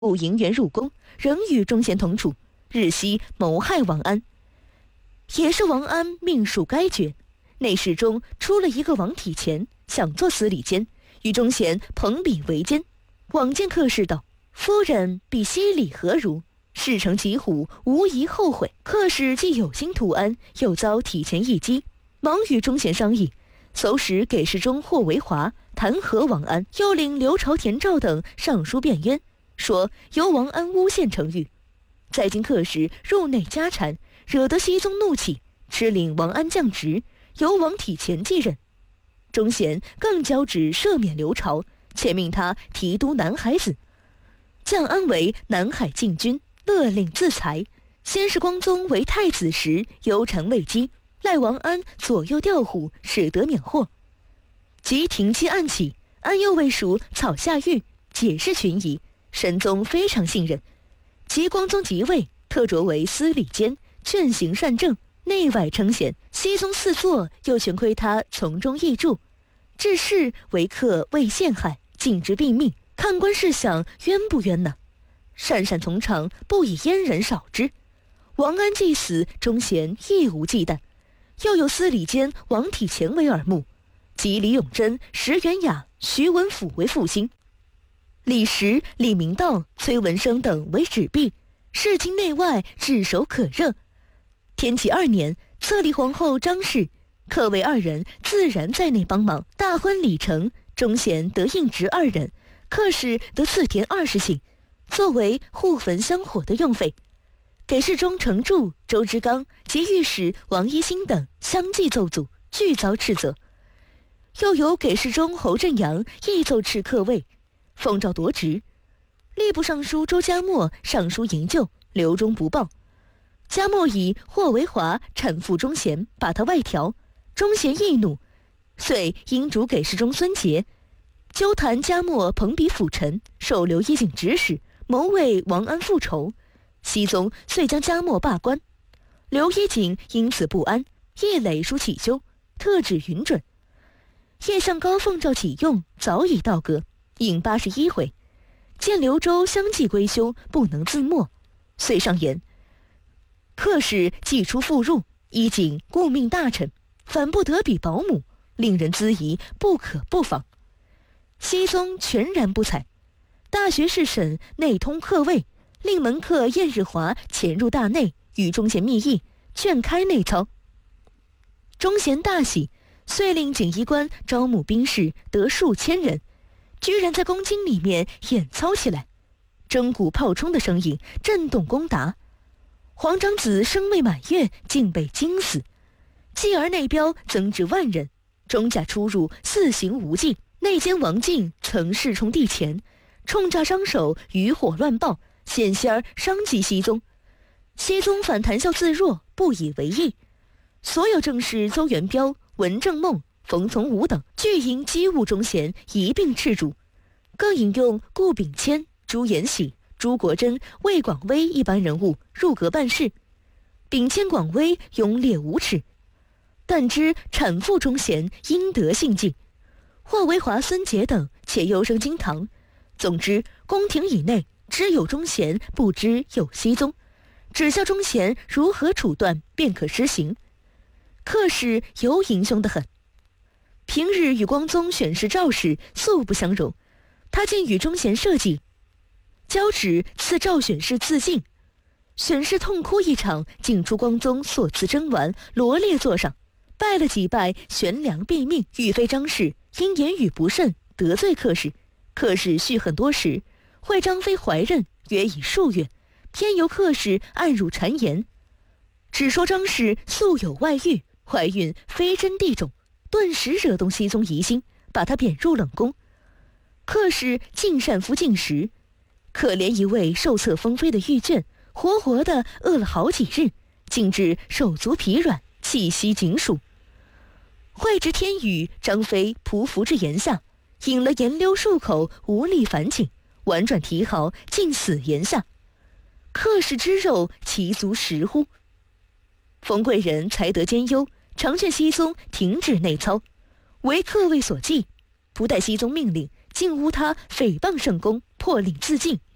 不迎援入宫，仍与忠贤同处，日夕谋害王安。也是王安命属该爵，内侍中出了一个王体乾，想做司礼监，与忠贤朋比为奸。往见客氏道：“夫人必惜礼何如？事成疾虎，无疑后悔。”客氏既有心图安，又遭体乾一击，忙与忠贤商议，搜使给事中霍维华弹劾王安，又令刘朝、田肇等上书辩冤，说由王安诬陷程昱。在今客氏入内家产，惹得熹宗怒起，敕令王安降职，由王体乾继任。忠贤更交旨赦免刘朝，且命他提督南海子，降安为南海禁军，勒令自裁。先是光宗为太子时，忧谗畏讥，赖王安左右调虎，使得免祸。及停期案起，安右卫署草下狱，解释群疑，神宗非常信任。及光宗即位，特擢为司礼监，劝行善政，内外称贤。熹宗四座又全亏他从中议助，治事为客未陷害，尽职毙命。看官试想，冤不冤呢？善善从长，不以阉人少之。王安既死，忠贤亦无忌惮，又有司礼监王体乾为耳目，及李永贞、石原雅、徐文甫为副心，李时、李明道、崔文生等为指弼，事经内外，炙手可热。天启2年，册立皇后张氏，客卫2人自然在内帮忙。大婚礼成，忠贤得应职2人，客氏得赐田20顷，作为护坟香火的用费。给事中程柱、周之刚及御史王一新等相继奏祖，俱遭斥责。又有给事中侯振阳亦奏斥客卫，奉诏夺职。吏部尚书周嘉默上书营救，留中不报。嘉默以霍维华阐复忠贤，把他外调。忠贤易怒，遂因主给事中孙杰纠弹嘉默朋比辅臣，授刘一景指使，谋为王安复仇。熹宗遂将嘉默罢官，刘一景因此不安，夜累书乞修，特旨允准。叶向高奉诏启用，早已到阁，引81回。见刘周相继归休，不能自没，遂上言：客氏既出复入，一景顾命大臣，反不得比保姆，令人咨疑，不可不防。熹宗全然不睬。大学士审内通客卫，令门客晏日华潜入大内，与忠贤密议，劝开内操。忠贤大喜，遂令锦衣官招募兵士，得数千人，居然在宫京里面演操起来。征鼓炮冲的声音震动宫达，皇长子生未满月，竟被惊死。继而内标增至10000人，中甲出入4行无忌。内监王进曾侍冲帝前，冲诈商手，余火乱爆，险些儿伤及熹宗。熹宗反谈笑自若，不以为意。所有正士邹元标、文正梦、冯从武等俱因激务忠贤，一并斥逐。更引用顾秉谦、朱延禧、朱国珍、魏广微一般人物入阁办事。秉谦、广微勇烈无耻，但知阐复忠贤，应得信敬。霍维华、孙杰等且优生京堂。总之，宫廷以内只有忠贤，不知有熹宗，只教忠贤如何处断，便可施行。客氏尤淫凶得很，平日与光宗选侍赵氏素不相容，他竟与忠贤设计，交旨赐赵选侍自尽。选侍痛哭一场，竟出光宗所赐珍丸，罗列座上，拜了几拜，悬梁毙命。欲非张氏因言语不慎，得罪客氏，客氏蓄恨多时，会张飞怀孕，约已数月，偏由客氏暗入谗言，只说张氏素有外遇，怀孕非真地种，顿时惹动熹宗疑心，把他贬入冷宫。客氏尽善夫进食，可怜一位受册封妃的御眷，活活的饿了好几日，竟至手足疲软，气息紧属。会知天宇、张飞匍匐至檐下，饮了盐溜数口，无力反请，婉转啼嚎，竟死檐下。客氏之肉，其足食乎？冯贵人才德兼优，常劝熹宗停止内操，为客卫所忌，不待熹宗命令，竟诬他诽谤圣公，迫令自尽。